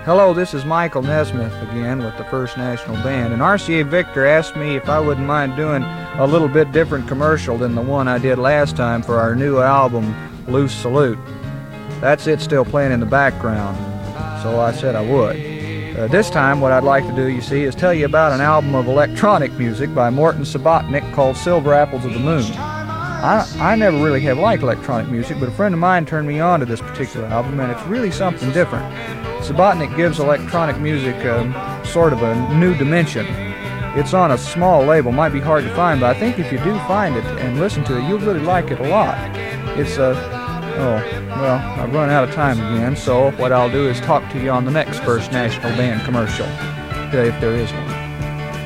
Hello, this is Michael Nesmith again with the First National Band, and RCA Victor asked me if I wouldn't mind doing a little bit different commercial than the one I did last time for our new album, Loose Salute. That's it still playing in the background, so I said I would. This time what I'd like to do, you see, is tell you about an album of electronic music by Morton Subotnick called Silver Apples of the Moon. I never really have liked electronic music, but a friend of mine turned me on to this particular album, and it's really something different. Subotnick gives electronic music sort of a new dimension. It's on a small label, might be hard to find, but I think if you do find it and listen to it, you'll really like it a lot. It's well, I've run out of time again, so what I'll do is talk to you on the next First National Band commercial, if there is one.